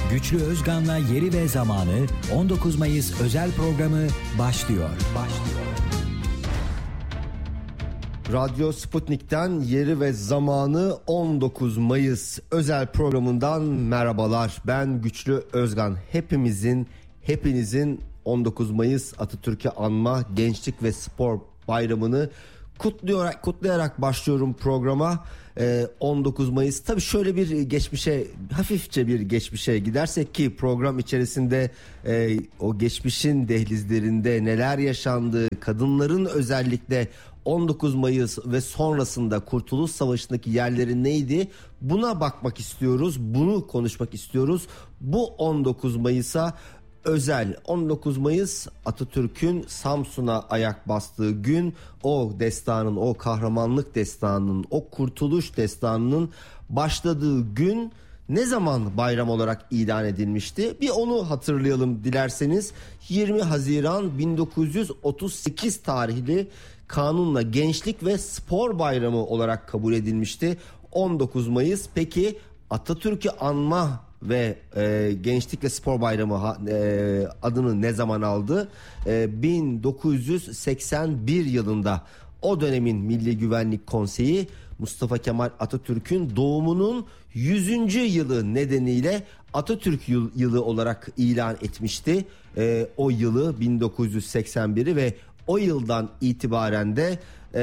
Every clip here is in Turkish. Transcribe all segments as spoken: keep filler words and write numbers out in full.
Güçlü Özgan'la Yeri ve Zamanı on dokuz Mayıs özel programı başlıyor. Başlıyor. Radyo Sputnik'ten Yeri ve Zamanı on dokuz Mayıs özel programından merhabalar. Ben Güçlü Özgan. Hepimizin, hepinizin on dokuz Mayıs Atatürk'ü anma Gençlik ve Spor Bayramı'nı kutlayarak, kutlayarak başlıyorum programa. Ee, on dokuz Mayıs tabii şöyle bir geçmişe, hafifçe bir geçmişe gidersek ki program içerisinde e, o geçmişin dehlizlerinde neler yaşandı, kadınların özellikle on dokuz Mayıs ve sonrasında Kurtuluş Savaşı'ndaki yerleri neydi? Buna bakmak istiyoruz, bunu konuşmak istiyoruz. Bu on dokuz Mayıs'a özel. on dokuz Mayıs Atatürk'ün Samsun'a ayak bastığı gün, o destanın, o kahramanlık destanının, o kurtuluş destanının başladığı gün ne zaman bayram olarak ilan edilmişti? Bir onu hatırlayalım dilerseniz. yirmi Haziran bin dokuz yüz otuz sekiz tarihli kanunla Gençlik ve Spor Bayramı olarak kabul edilmişti. on dokuz Mayıs peki Atatürk'ü anma ve e, Gençlik ve Spor Bayramı e, adını ne zaman aldı? E, bin dokuz yüz seksen bir yılında o dönemin Milli Güvenlik Konseyi Mustafa Kemal Atatürk'ün doğumunun yüzüncü yılı nedeniyle Atatürk yılı olarak ilan etmişti. E, o yılı bin dokuz yüz seksen biri ve o yıldan itibaren de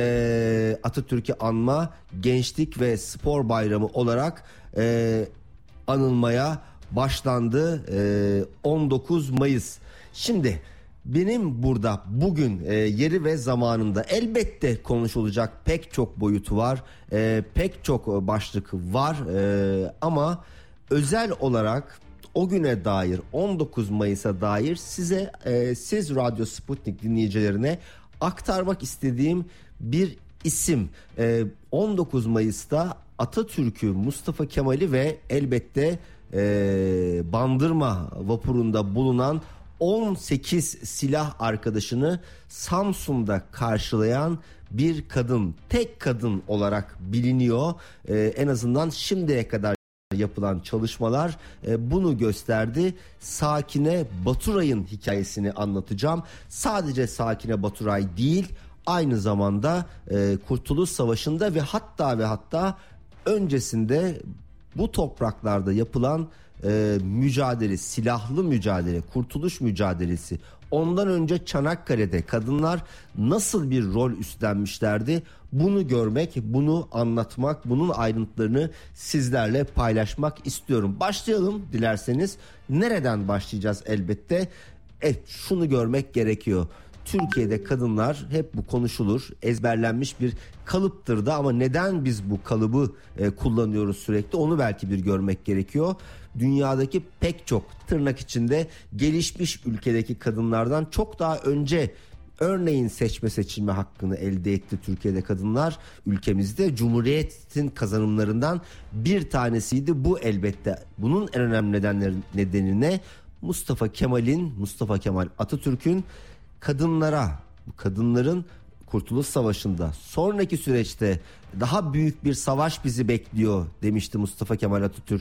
e, Atatürk'ü anma Gençlik ve Spor Bayramı olarak e, anılmaya başlandı. e, on dokuz Mayıs. Şimdi benim burada bugün e, yeri ve zamanında elbette konuşulacak pek çok boyutu var, e, pek çok başlık var, e, ama özel olarak o güne dair, on dokuz Mayıs'a dair size, e, siz Radyo Sputnik dinleyicilerine aktarmak istediğim bir isim. E, on dokuz Mayıs'ta Atatürk'ü, Mustafa Kemal'i ve elbette e, Bandırma vapurunda bulunan on sekiz silah arkadaşını Samsun'da karşılayan bir kadın, tek kadın olarak biliniyor. E, en azından şimdiye kadar yapılan çalışmalar e, bunu gösterdi. Sakine Baturay'ın hikayesini anlatacağım. Sadece Sakine Baturay değil, aynı zamanda e, Kurtuluş Savaşı'nda ve hatta ve hatta öncesinde bu topraklarda yapılan e, mücadele, silahlı mücadele, kurtuluş mücadelesi, ondan önce Çanakkale'de kadınlar nasıl bir rol üstlenmişlerdi? Bunu görmek, bunu anlatmak, bunun ayrıntılarını sizlerle paylaşmak istiyorum. Başlayalım dilerseniz. Nereden başlayacağız elbette? Evet, şunu görmek gerekiyor. Türkiye'de kadınlar, hep bu konuşulur, ezberlenmiş bir kalıptır da, ama neden biz bu kalıbı e, kullanıyoruz sürekli, onu belki bir görmek gerekiyor. Dünyadaki pek çok, tırnak içinde gelişmiş ülkedeki kadınlardan çok daha önce örneğin seçme seçilme hakkını elde etti Türkiye'de kadınlar. Ülkemizde Cumhuriyet'in kazanımlarından bir tanesiydi bu elbette. Bunun en önemli nedenleri nedenine Mustafa Kemal'in, Mustafa Kemal Atatürk'ün kadınlara, kadınların Kurtuluş Savaşı'nda, sonraki süreçte daha büyük bir savaş bizi bekliyor demişti Mustafa Kemal Atatürk.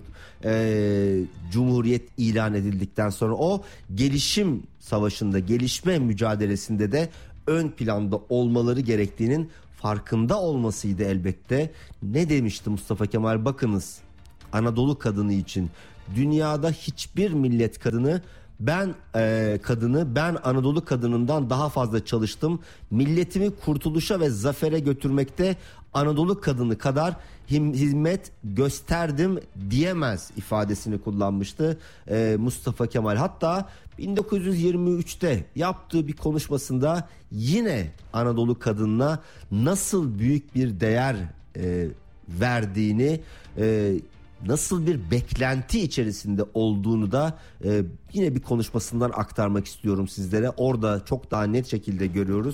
Ee, Cumhuriyet ilan edildikten sonra o gelişim savaşında, gelişme mücadelesinde de ön planda olmaları gerektiğinin farkında olmasıydı elbette. Ne demişti Mustafa Kemal? Bakınız, Anadolu kadını için dünyada hiçbir millet kadını Ben e, kadını ben Anadolu kadınından daha fazla çalıştım. Milletimi kurtuluşa ve zafere götürmekte Anadolu kadını kadar him, hizmet gösterdim diyemez ifadesini kullanmıştı e, Mustafa Kemal. Hatta bin dokuz yüz yirmi üçte yaptığı bir konuşmasında yine Anadolu kadınına nasıl büyük bir değer e, verdiğini, e, nasıl bir beklenti içerisinde olduğunu da e, yine bir konuşmasından aktarmak istiyorum sizlere. Orada çok daha net şekilde görüyoruz.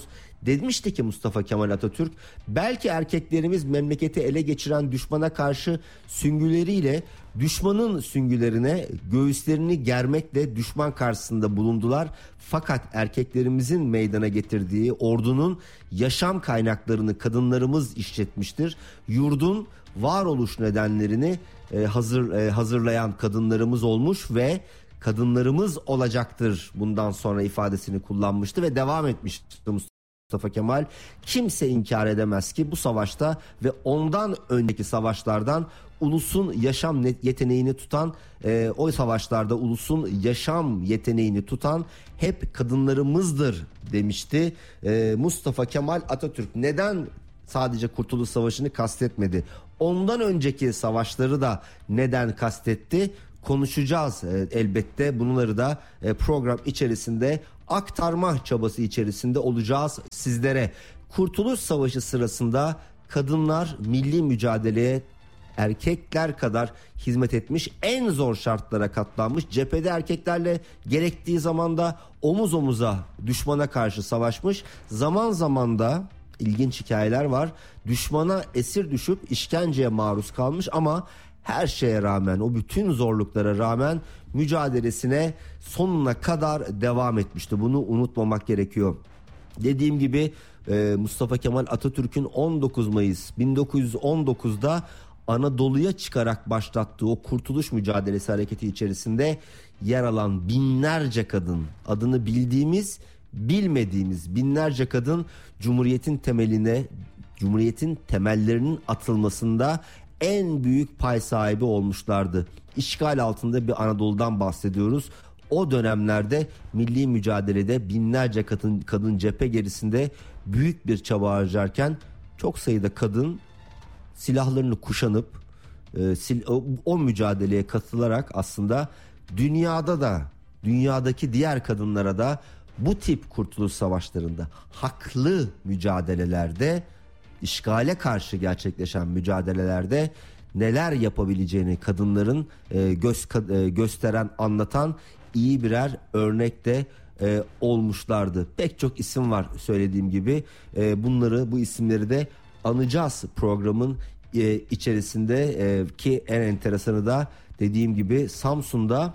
Demişti ki Mustafa Kemal Atatürk, belki erkeklerimiz memleketi ele geçiren düşmana karşı süngüleriyle düşmanın süngülerine göğüslerini germekle düşman karşısında bulundular. Fakat erkeklerimizin meydana getirdiği ordunun yaşam kaynaklarını kadınlarımız işletmiştir. Yurdun varoluş nedenlerini e, hazır e, hazırlayan kadınlarımız olmuş ve kadınlarımız olacaktır bundan sonra ifadesini kullanmıştı ve devam etmişti Mustafa Kemal. Kimse inkar edemez ki bu savaşta ve ondan önceki savaşlardan ulusun yaşam yeteneğini tutan, e, o savaşlarda ulusun yaşam yeteneğini tutan hep kadınlarımızdır demişti e, Mustafa Kemal Atatürk. Neden sadece Kurtuluş Savaşı'nı kastetmedi? Ondan önceki savaşları da neden kastetti? Konuşacağız e, elbette. Bunları da e, program içerisinde aktarma çabası içerisinde olacağız sizlere. Kurtuluş Savaşı sırasında kadınlar milli mücadeleye erkekler kadar hizmet etmiş, en zor şartlara katlanmış, cephede erkeklerle gerektiği zaman da omuz omuza düşmana karşı savaşmış. Zaman zaman da ilginç hikayeler var. Düşmana esir düşüp işkenceye maruz kalmış ama her şeye rağmen, o bütün zorluklara rağmen mücadelesine sonuna kadar devam etmişti. Bunu unutmamak gerekiyor. Dediğim gibi Mustafa Kemal Atatürk'ün on dokuz Mayıs bin dokuz yüz on dokuzda Anadolu'ya çıkarak başlattığı o kurtuluş mücadelesi hareketi içerisinde yer alan binlerce kadın, adını bildiğimiz, bilmediğimiz binlerce kadın Cumhuriyet'in temeline, Cumhuriyet'in temellerinin atılmasında en büyük pay sahibi olmuşlardı. İşgal altında bir Anadolu'dan bahsediyoruz. O dönemlerde milli mücadelede binlerce kadın, kadın cephe gerisinde büyük bir çaba harcarken çok sayıda kadın silahlarını kuşanıp e, sil, o, o mücadeleye katılarak aslında dünyada da, dünyadaki diğer kadınlara da bu tip kurtuluş savaşlarında, haklı mücadelelerde, işgale karşı gerçekleşen mücadelelerde neler yapabileceğini kadınların e, göz, e, gösteren, anlatan iyi birer örnek de e, olmuşlardı. Pek çok isim var söylediğim gibi. E, bunları, bu isimleri de anacağız programın e, içerisinde e, ki en enteresanı da dediğim gibi Samsun'da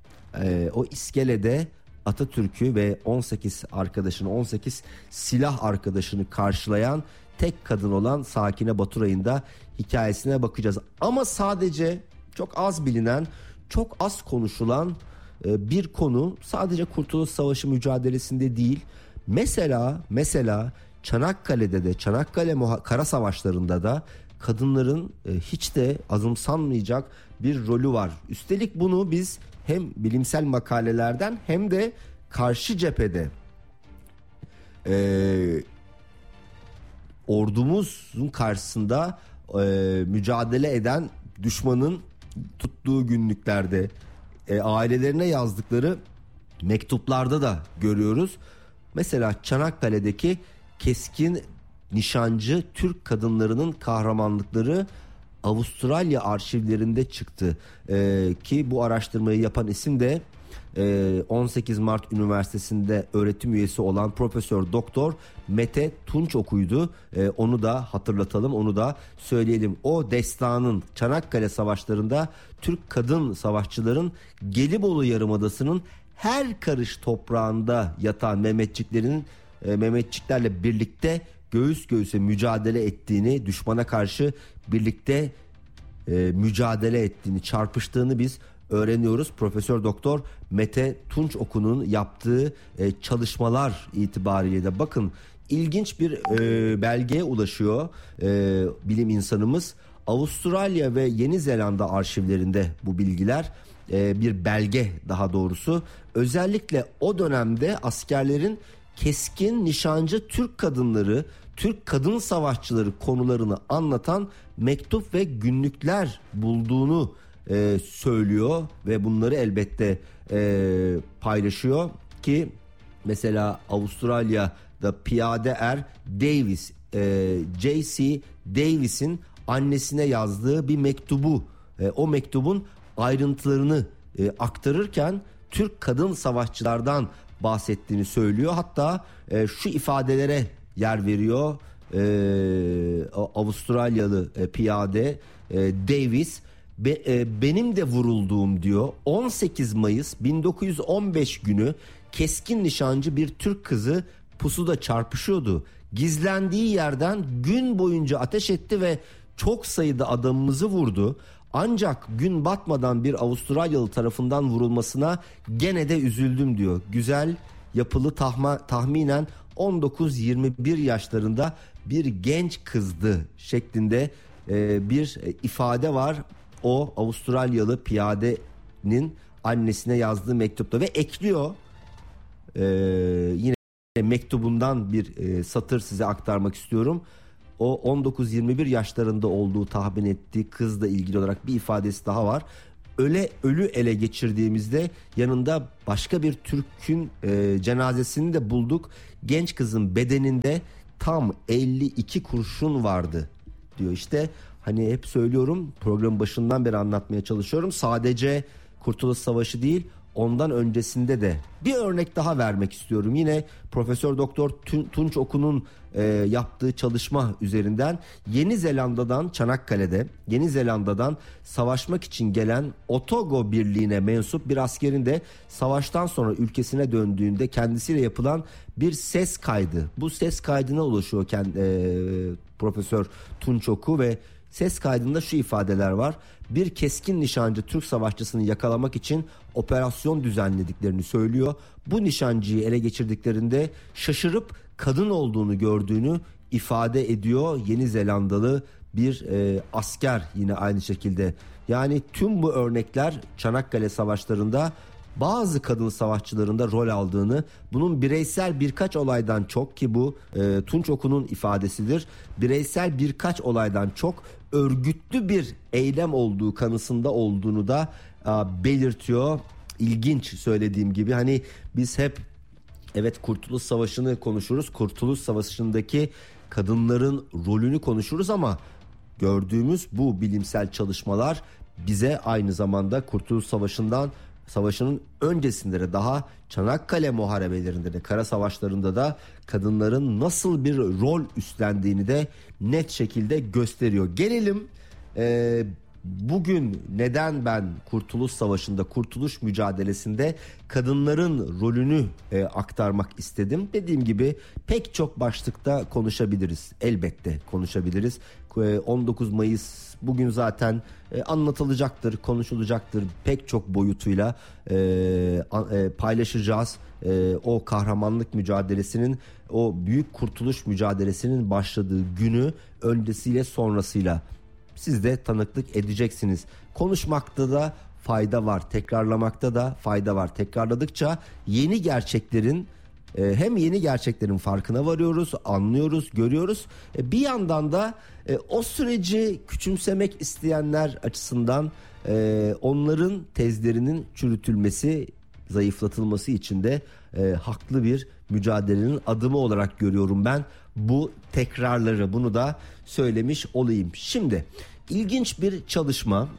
e, o iskelede Atatürk'ü ve on sekiz arkadaşını, on sekiz silah arkadaşını karşılayan tek kadın olan Sakine Baturay'ın da hikayesine bakacağız. Ama sadece çok az bilinen, çok az konuşulan e, bir konu sadece Kurtuluş Savaşı mücadelesinde değil. Mesela mesela Çanakkale'de de, Çanakkale Kara Savaşları'nda da kadınların e, hiç de azımsanmayacak bir rolü var. Üstelik bunu biz hem bilimsel makalelerden hem de karşı cephede e, ordumuzun karşısında e, mücadele eden düşmanın tuttuğu günlüklerde, e, ailelerine yazdıkları mektuplarda da görüyoruz. Mesela Çanakkale'deki keskin nişancı Türk kadınlarının kahramanlıkları Avustralya arşivlerinde çıktı. Ee, ki bu araştırmayı yapan isim de e, on sekiz Mart Üniversitesi'nde öğretim üyesi olan Profesör Doktor Mete Tunçokuydu. Ee, onu da hatırlatalım, onu da söyleyelim. O destanın, Çanakkale Savaşları'nda Türk kadın savaşçıların Gelibolu Yarımadası'nın her karış toprağında yatan Mehmetçiklerin e, Mehmetçiklerle birlikte göğüs göğüse mücadele ettiğini, düşmana karşı birlikte e, mücadele ettiğini, çarpıştığını biz öğreniyoruz. Profesör Doktor Mete Tunçoku'nun yaptığı e, çalışmalar itibariyle de bakın ilginç bir e, belgeye ulaşıyor e, bilim insanımız. Avustralya ve Yeni Zelanda arşivlerinde bu bilgiler, e, bir belge daha doğrusu. Özellikle o dönemde askerlerin keskin nişancı Türk kadınları, Türk kadın savaşçıları konularını anlatan mektup ve günlükler bulduğunu e, söylüyor ve bunları elbette e, paylaşıyor ki mesela Avustralya'da piyade er Davis, e, J C Davis'in annesine yazdığı bir mektubu, e, o mektubun ayrıntılarını e, aktarırken Türk kadın savaşçılardan bahsettiğini söylüyor. Hatta e, şu ifadelere yer veriyor. Ee, Avustralyalı e, piyade e, Davis Be, e, benim de vurulduğum diyor. on sekiz Mayıs bin dokuz yüz on beş günü keskin nişancı bir Türk kızı pusuda çarpışıyordu. Gizlendiği yerden gün boyunca ateş etti ve çok sayıda adamımızı vurdu. Ancak gün batmadan bir Avustralyalı tarafından vurulmasına gene de üzüldüm diyor. Güzel yapılı tahma, tahminen on dokuz yirmi bir yaşlarında bir genç kızdı şeklinde e, bir e, ifade var. O Avustralyalı piyadenin annesine yazdığı mektupta ve ekliyor e, yine mektubundan bir e, satır size aktarmak istiyorum. O on dokuz yirmi bir yaşlarında olduğu tahmin ettiği kızla ilgili olarak bir ifadesi daha var. Öle ölü ele geçirdiğimizde yanında başka bir Türk'ün e, cenazesini de bulduk. Genç kızın bedeninde tam elli iki kurşun vardı diyor. İşte hani hep söylüyorum, programın başından beri anlatmaya çalışıyorum. Sadece Kurtuluş Savaşı değil, ondan öncesinde de bir örnek daha vermek istiyorum. Yine Profesör Doktor Tunç Oku'nun e, yaptığı çalışma üzerinden Yeni Zelanda'dan Çanakkale'de Yeni Zelanda'dan savaşmak için gelen Otago Birliği'ne mensup bir askerin de savaştan sonra ülkesine döndüğünde kendisiyle yapılan bir ses kaydı. Bu ses kaydına ulaşıyor kendi, e, Profesör Tunç Oku ve ses kaydında şu ifadeler var. Bir keskin nişancı Türk savaşçısını yakalamak için operasyon düzenlediklerini söylüyor. Bu nişancıyı ele geçirdiklerinde şaşırıp kadın olduğunu gördüğünü ifade ediyor Yeni Zelandalı bir e, asker yine aynı şekilde. Yani tüm bu örnekler Çanakkale savaşlarında bazı kadın savaşçıların da rol aldığını, bunun bireysel birkaç olaydan çok, ki bu e, Tunç Oku'nun ifadesidir, bireysel birkaç olaydan çok örgütlü bir eylem olduğu kanısında olduğunu da a, belirtiyor. İlginç, söylediğim gibi hani biz hep evet Kurtuluş Savaşı'nı konuşuruz, Kurtuluş Savaşı'ndaki kadınların rolünü konuşuruz ama gördüğümüz bu bilimsel çalışmalar bize aynı zamanda Kurtuluş Savaşı'ndan Savaşının öncesinde de daha Çanakkale muharebelerinde de kara savaşlarında da kadınların nasıl bir rol üstlendiğini de net şekilde gösteriyor. Gelelim e, bugün neden ben Kurtuluş Savaşı'nda, Kurtuluş mücadelesinde kadınların rolünü e, aktarmak istedim. Dediğim gibi pek çok başlıkta konuşabiliriz. Elbette konuşabiliriz. on dokuz Mayıs bugün zaten e, anlatılacaktır, konuşulacaktır. Pek çok boyutuyla e, e, paylaşacağız. E, o kahramanlık mücadelesinin, o büyük kurtuluş mücadelesinin başladığı günü öncesiyle sonrasıyla siz de tanıklık edeceksiniz. Konuşmakta da fayda var, tekrarlamakta da fayda var. Tekrarladıkça yeni gerçeklerin hem yeni gerçeklerin farkına varıyoruz, anlıyoruz, görüyoruz. Bir yandan da o süreci küçümsemek isteyenler açısından onların tezlerinin çürütülmesi, zayıflatılması için de haklı bir mücadelenin adımı olarak görüyorum ben bu tekrarları. Bunu da söylemiş olayım. Şimdi ilginç bir çalışma,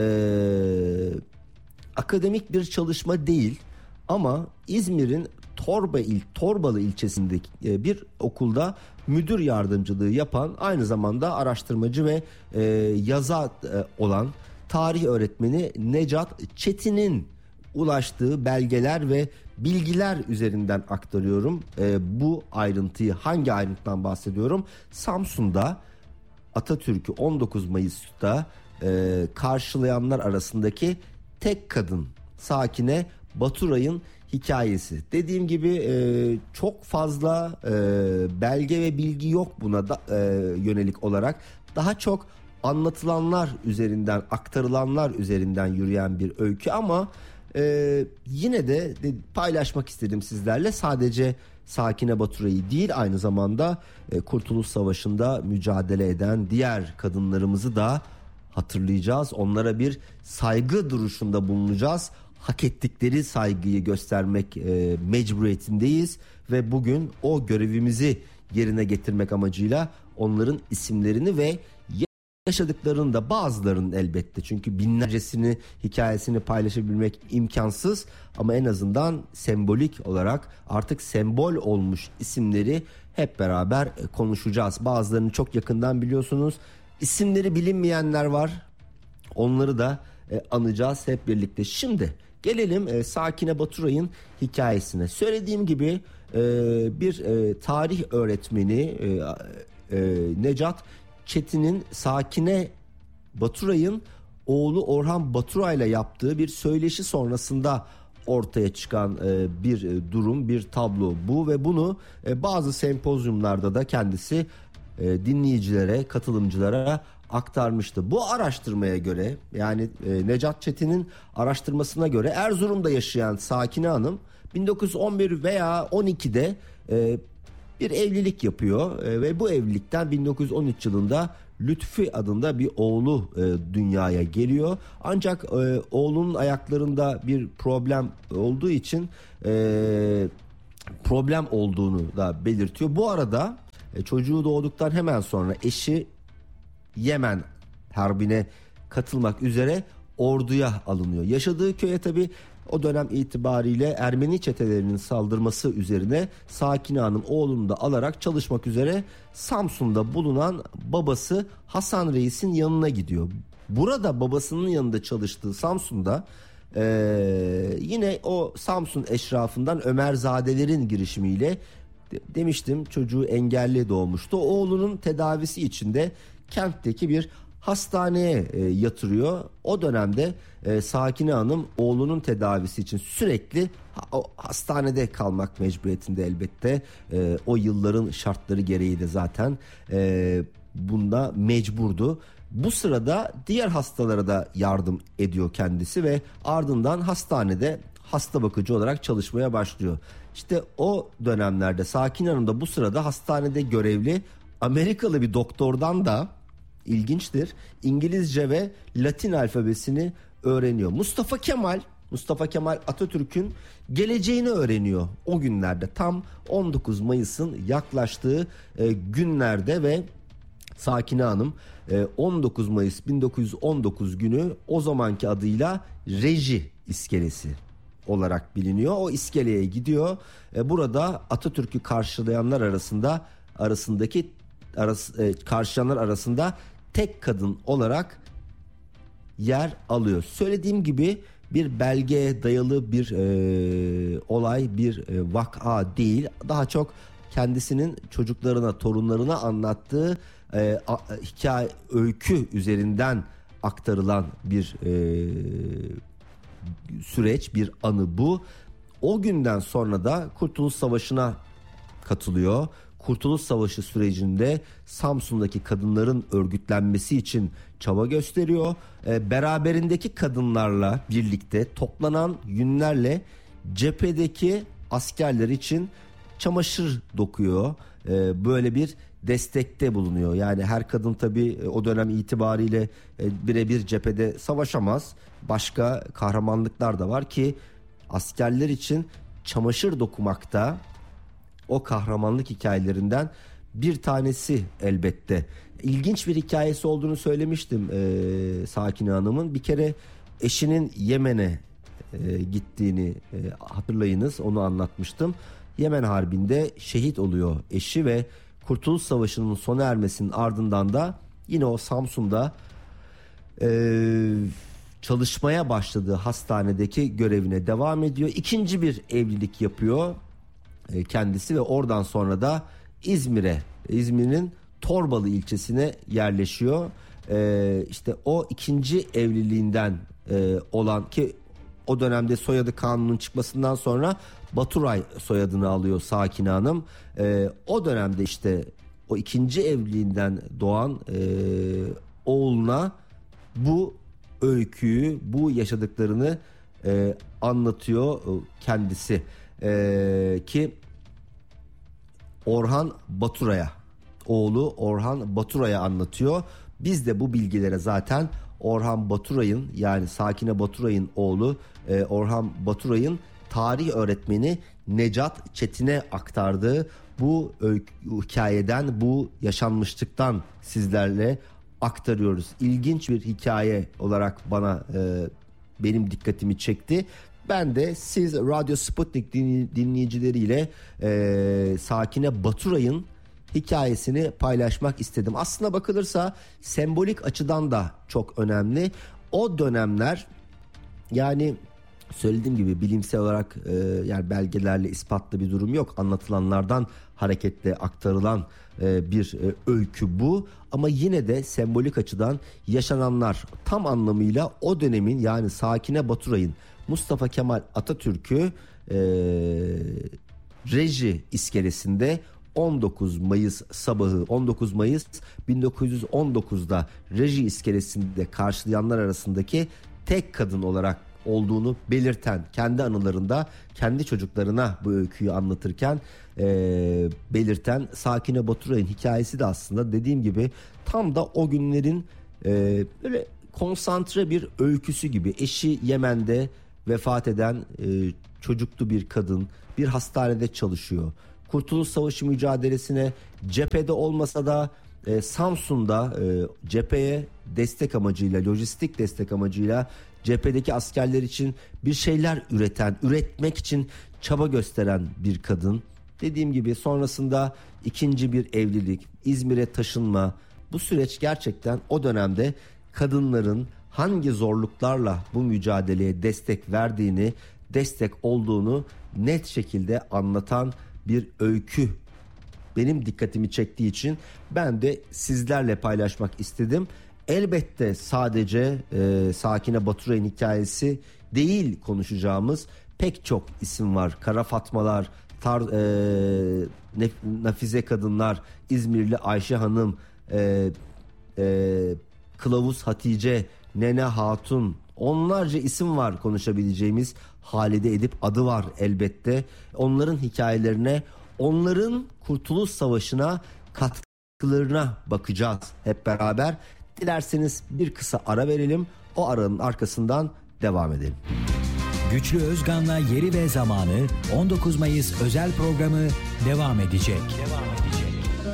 akademik bir çalışma değil ama İzmir'in Torba il, Torbalı ilçesindeki bir okulda müdür yardımcılığı yapan, aynı zamanda araştırmacı ve e, yazar e, olan tarih öğretmeni Necat Çetin'in ulaştığı belgeler ve bilgiler üzerinden aktarıyorum. E, bu ayrıntıyı, hangi ayrıntıdan bahsediyorum? Samsun'da Atatürk'ü on dokuz Mayıs'ta e, karşılayanlar arasındaki tek kadın Sakine Baturay'ın hikayesi. Dediğim gibi e, çok fazla e, belge ve bilgi yok buna da, e, yönelik olarak. Daha çok anlatılanlar üzerinden, aktarılanlar üzerinden yürüyen bir öykü ama e, yine de, de paylaşmak istedim sizlerle. Sadece Sakine Baturay'ı değil, aynı zamanda e, Kurtuluş Savaşı'nda mücadele eden diğer kadınlarımızı da hatırlayacağız. Onlara bir saygı duruşunda bulunacağız. Hak ettikleri saygıyı göstermek e, mecburiyetindeyiz ve bugün o görevimizi yerine getirmek amacıyla onların isimlerini ve yaşadıklarını da bazılarının elbette, çünkü binlercesini, hikayesini paylaşabilmek imkansız, ama en azından sembolik olarak artık sembol olmuş isimleri hep beraber konuşacağız. Bazılarını çok yakından biliyorsunuz, isimleri bilinmeyenler var, onları da anacağız hep birlikte. Şimdi gelelim Sakine Baturay'ın hikayesine. Söylediğim gibi bir tarih öğretmeni Necat Çetin'in Sakine Baturay'ın oğlu Orhan Baturay'la yaptığı bir söyleşi sonrasında ortaya çıkan bir durum, bir tablo bu ve bunu bazı sempozyumlarda da kendisi dinleyicilere, katılımcılara aktarmıştı. Bu araştırmaya göre, yani Necat Çetin'in araştırmasına göre, Erzurum'da yaşayan Sakine Hanım bin dokuz yüz on bir veya on ikide bir evlilik yapıyor ve bu evlilikten bin dokuz yüz on üç yılında Lütfi adında bir oğlu dünyaya geliyor. Ancak oğlunun ayaklarında bir problem olduğu için problem olduğunu da belirtiyor. Bu arada çocuğu doğduktan hemen sonra eşi Yemen Harbi'ne katılmak üzere orduya alınıyor. Yaşadığı köye tabi o dönem itibariyle Ermeni çetelerinin saldırması üzerine Sakine Hanım oğlunu da alarak çalışmak üzere Samsun'da bulunan babası Hasan Reis'in yanına gidiyor. Burada babasının yanında çalıştığı Samsun'da ee, yine o Samsun eşrafından Ömerzadelerin girişimiyle, demiştim çocuğu engelli doğmuştu, oğlunun tedavisi için de kentteki bir hastaneye e, yatırıyor. O dönemde e, Sakine Hanım oğlunun tedavisi için sürekli ha, o hastanede kalmak mecburiyetinde elbette. E, o yılların şartları gereği de zaten e, bunda mecburdu. Bu sırada diğer hastalara da yardım ediyor kendisi ve ardından hastanede hasta bakıcı olarak çalışmaya başlıyor. İşte o dönemlerde Sakine Hanım da bu sırada hastanede görevli Amerikalı bir doktordan da, İlginçtir, İngilizce ve Latin alfabesini öğreniyor. Mustafa Kemal, Mustafa Kemal Atatürk'ün geleceğini öğreniyor o günlerde. Tam on dokuz Mayıs'ın yaklaştığı e, günlerde ve Sakine Hanım e, on dokuz Mayıs bin dokuz yüz on dokuz günü o zamanki adıyla Reji iskelesi olarak biliniyor. O iskeleye gidiyor. E, burada Atatürk'ü karşılayanlar arasında arasındaki arası, e, karşılayanlar arasında tek kadın olarak yer alıyor. Söylediğim gibi bir belgeye dayalı bir e, olay, bir e, vaka değil. Daha çok kendisinin çocuklarına, torunlarına anlattığı e, a, hikaye, öykü üzerinden aktarılan bir e, süreç, bir anı bu. O günden sonra da Kurtuluş Savaşı'na katılıyor. Kurtuluş Savaşı sürecinde Samsun'daki kadınların örgütlenmesi için çaba gösteriyor. E, beraberindeki kadınlarla birlikte toplanan yünlerle cephedeki askerler için çamaşır dokuyor. E, böyle bir destekte bulunuyor. Yani her kadın tabii o dönem itibariyle e, birebir cephede savaşamaz. Başka kahramanlıklar da var ki askerler için çamaşır dokumakta o kahramanlık hikayelerinden bir tanesi elbette. İlginç bir hikayesi olduğunu söylemiştim e, Sakine Hanım'ın. Bir kere eşinin Yemen'e e, gittiğini e, hatırlayınız, onu anlatmıştım. Yemen Harbi'nde şehit oluyor eşi ve Kurtuluş Savaşı'nın sona ermesinin ardından da yine o Samsun'da e, çalışmaya başladığı hastanedeki görevine devam ediyor. İkinci bir evlilik yapıyor kendisi ve oradan sonra da İzmir'e, İzmir'in Torbalı ilçesine yerleşiyor. Ee, işte o ikinci evliliğinden e, olan, ki o dönemde soyadı kanunun çıkmasından sonra Baturay soyadını alıyor Sakine Hanım. Ee, o dönemde işte o ikinci evliliğinden doğan e, oğluna bu öyküyü, bu yaşadıklarını e, anlatıyor kendisi. Ee, ki Orhan Baturay'a, oğlu Orhan Baturay'a anlatıyor. Biz de bu bilgilere zaten Orhan Baturay'ın, yani Sakine Baturay'ın oğlu e, Orhan Baturay'ın tarih öğretmeni Necat Çetin'e aktardığı bu öykü, hikayeden, bu yaşanmışlıktan sizlerle aktarıyoruz. İlginç bir hikaye olarak bana e, benim dikkatimi çekti. Ben de siz Radyo Sputnik dinleyicileriyle e, Sakine Baturay'ın hikayesini paylaşmak istedim. Aslına bakılırsa sembolik açıdan da çok önemli. O dönemler, yani söylediğim gibi bilimsel olarak e, yani belgelerle ispatlı bir durum yok. Anlatılanlardan hareketle aktarılan e, bir e, öykü bu. Ama yine de sembolik açıdan yaşananlar tam anlamıyla o dönemin, yani Sakine Baturay'ın Mustafa Kemal Atatürk'ü e, reji iskelesinde on dokuz Mayıs sabahı, on dokuz Mayıs bin dokuz yüz on dokuzda reji iskelesinde karşılayanlar arasındaki tek kadın olarak olduğunu belirten, kendi anılarında kendi çocuklarına bu öyküyü anlatırken e, belirten Sakine Baturay'ın hikayesi de aslında dediğim gibi tam da o günlerin e, böyle konsantre bir öyküsü gibi. Eşi Yemen'de vefat eden e, çocuklu bir kadın, bir hastanede çalışıyor. Kurtuluş Savaşı mücadelesine cephede olmasa da e, Samsun'da e, cepheye destek amacıyla, lojistik destek amacıyla cephedeki askerler için bir şeyler üreten, üretmek için çaba gösteren bir kadın. Dediğim gibi sonrasında ikinci bir evlilik, İzmir'e taşınma. Bu süreç gerçekten o dönemde kadınların hangi zorluklarla bu mücadeleye destek verdiğini, destek olduğunu net şekilde anlatan bir öykü. Benim dikkatimi çektiği için ben de sizlerle paylaşmak istedim. Elbette sadece e, Sakine Baturay'ın hikayesi değil konuşacağımız, pek çok isim var. Kara Fatmalar, tar, e, nef- Nafize Kadınlar, İzmirli Ayşe Hanım, e, e, Kılavuz Hatice, Nene Hatun, onlarca isim var konuşabileceğimiz. Halide Edip adı var elbette. Onların hikayelerine, onların Kurtuluş Savaşı'na katkılarına bakacağız hep beraber. Dilerseniz bir kısa ara verelim. O aranın arkasından devam edelim. Güçlü Özgan'la Yeri ve Zamanı on dokuz Mayıs özel programı devam edecek. Devam edecek.